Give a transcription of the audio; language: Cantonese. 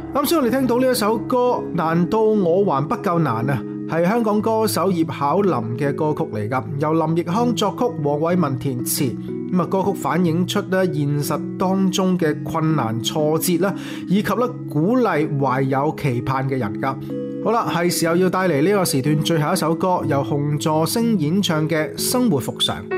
啱先我哋聽到呢一首歌，難道我還不夠難啊？係香港歌手葉巧琳嘅歌曲嚟㗎，由林奕匡作曲，黃偉文填詞。咁啊，歌曲反映出咧現實當中嘅困難挫折啦，以及咧鼓勵懷有期盼嘅人㗎。好啦，係時候要帶嚟呢個時段最後一首歌，由洪助星演唱嘅《生活復常》。